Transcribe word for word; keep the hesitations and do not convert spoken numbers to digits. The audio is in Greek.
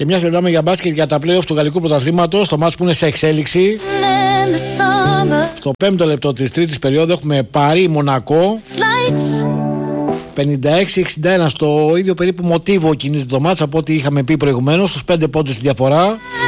Και μιας μιλάμε για μπάσκετ για τα play-off του Γαλλικού Πρωταθλήματος, το μάτς που είναι σε εξέλιξη. Στο πέμπτο λεπτό της τρίτης περίοδου έχουμε Παρί Μονακό. πενήντα έξι εξήντα ένα, στο ίδιο περίπου μοτίβο κινείται το μάτς από ό,τι είχαμε πει προηγουμένως, στους πέντε πόντους τη διαφορά.